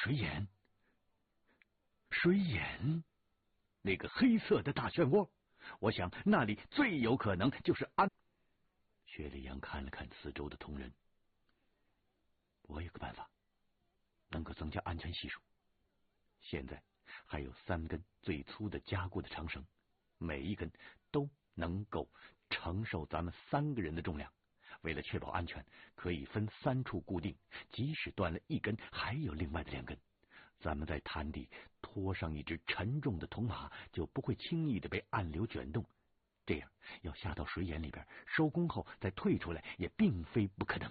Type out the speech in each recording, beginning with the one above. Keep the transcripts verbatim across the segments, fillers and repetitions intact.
水眼，水眼，那个黑色的大漩涡，我想那里最有可能就是安。薛礼阳看了看四周的同仁，我有个办法，能够增加安全系数。现在还有三根最粗的加固的长绳，每一根都能够承受咱们三个人的重量。为了确保安全，可以分三处固定，即使断了一根，还有另外的两根。咱们在滩底拖上一只沉重的铜马，就不会轻易的被暗流卷动。这样要下到水眼里边，收工后再退出来也并非不可能。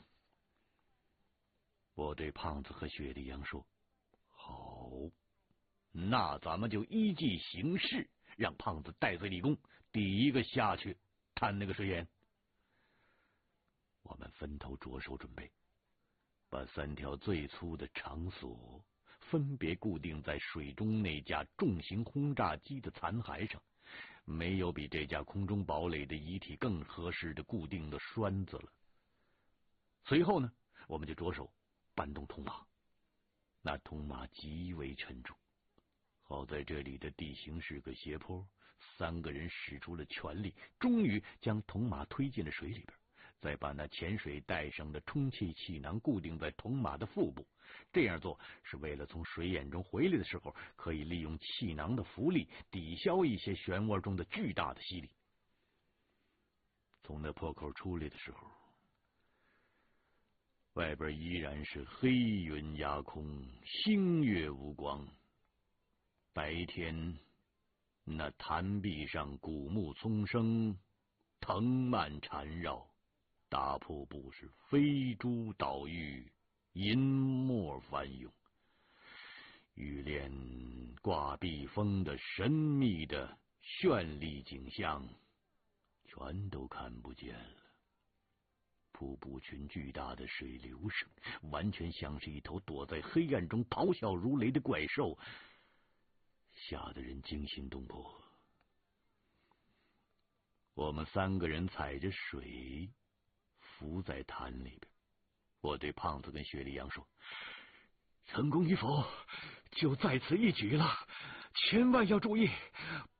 我对胖子和雪莉杨说：“好，那咱们就依计行事，让胖子带罪立功，第一个下去探那个水眼。”我们分头着手准备，把三条最粗的长索分别固定在水中那架重型轰炸机的残骸上。没有比这架空中堡垒的遗体更合适的固定的栓子了。随后呢，我们就着手搬动铜马。那铜马极为沉重，好在这里的地形是个斜坡，三个人使出了全力，终于将铜马推进了水里边，再把那潜水带上的充气气囊固定在铜马的腹部。这样做是为了从水眼中回来的时候，可以利用气囊的浮力抵消一些漩涡中的巨大的吸力。从那破口出来的时候，外边依然是黑云压空，星月无光。白天那潭壁上古木丛生，藤蔓缠绕，大瀑布是飞珠倒玉，银墨翻涌，玉帘挂碧峰的神秘的绚丽景象全都看不见了。瀑布群巨大的水流声，完全像是一头躲在黑暗中咆哮如雷的怪兽，吓得人惊心动魄。我们三个人踩着水浮在潭里边。我对胖子跟雪莉杨说：“成功与否就在此一举了，千万要注意，